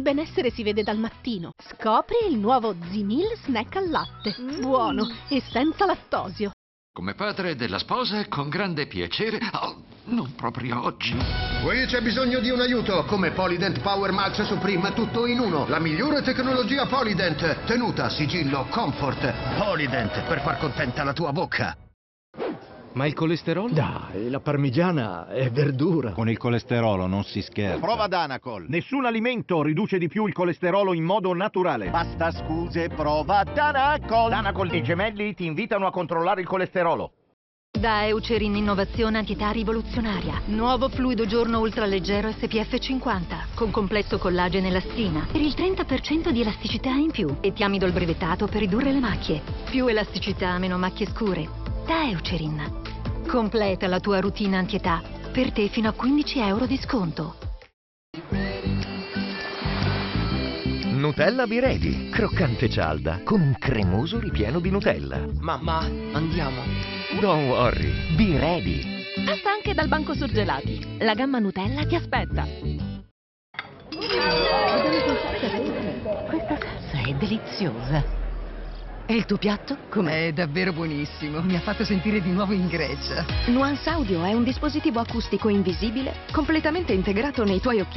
benessere si vede dal mattino. Scopri il nuovo Zinil snack al latte. Buono e senza lattosio. Come padre della sposa, con grande piacere. Oh, non proprio oggi. Qui c'è bisogno di un aiuto, come Polydent Power Max Supreme, tutto in uno. La migliore tecnologia Polydent. Tenuta, sigillo, comfort. Polydent, per far contenta la tua bocca. Ma il colesterolo? Dai, la parmigiana è verdura. Con il colesterolo non si scherza. Prova Danacol. Nessun alimento riduce di più il colesterolo in modo naturale. Basta scuse, prova Danacol. Danacol e Gemelli ti invitano a controllare il colesterolo. Da Eucerin Innovazione Antietà Rivoluzionaria. Nuovo fluido giorno ultraleggero SPF 50 con complesso collagene e elastina per il 30% di elasticità in più e tiamidol brevettato per ridurre le macchie. Più elasticità, meno macchie scure. Da Eucerin. Completa la tua routine antietà. Per te fino a 15 euro di sconto. Nutella Biredi, croccante cialda, con un cremoso ripieno di Nutella. Mamma, andiamo. Don't worry, Biredi. Passa anche dal banco surgelati. La gamma Nutella ti aspetta. Questa salsa è deliziosa. E il tuo piatto? Com'è? È davvero buonissimo, mi ha fatto sentire di nuovo in Grecia. Nuance Audio è un dispositivo acustico invisibile completamente integrato nei tuoi occhiali.